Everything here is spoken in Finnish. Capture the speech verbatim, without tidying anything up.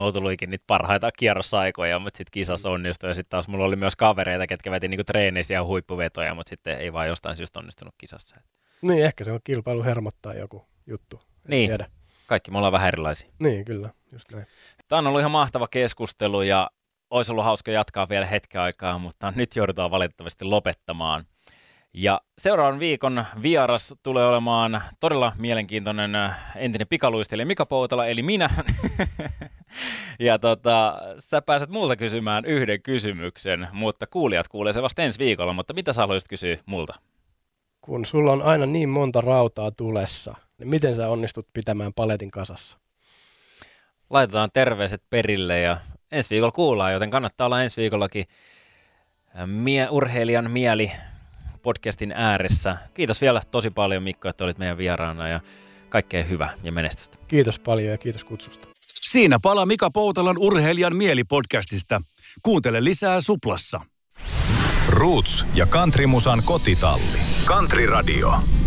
Outuluikin niitä parhaita kierrosaikoja, mutta sitten kisassa onnistui. Ja sitten taas mulla oli myös kavereita, ketkä veti niinku treeneisiä huippuvetoja, mutta sitten ei vaan jostain syystä onnistunut kisassa. Niin, ehkä se on kilpailu hermottaa joku juttu. En niin, tiedä. Kaikki me ollaan vähän erilaisia. Niin, kyllä, just näin. Tämä on ollut ihan mahtava keskustelu ja olisi ollut hauska jatkaa vielä hetken aikaa, mutta nyt joudutaan valitettavasti lopettamaan. Ja seuraavan viikon vieras tulee olemaan todella mielenkiintoinen entinen pikaluistelija Mika Poutala, eli minä. ja tota, sä pääset multa kysymään yhden kysymyksen, mutta kuulijat kuulee se vasta ensi viikolla. Mutta mitä sä haluaisit kysyä multa? Kun sulla on aina niin monta rautaa tulessa, niin miten sä onnistut pitämään paletin kasassa? Laitetaan terveiset perille ja ensi viikolla kuullaan, joten kannattaa olla ensi viikollakin mie- urheilijan mieli podcastin ääressä. Kiitos vielä tosi paljon, Mikko, että olit meidän vieraana ja kaikkea hyvää ja menestystä. Kiitos paljon ja kiitos kutsusta. Siinä pala Mika Poutalan urheilijan mieli podcastista. Kuuntele lisää Suplassa. Roots ja Country Musan kotitalli. Country Radio.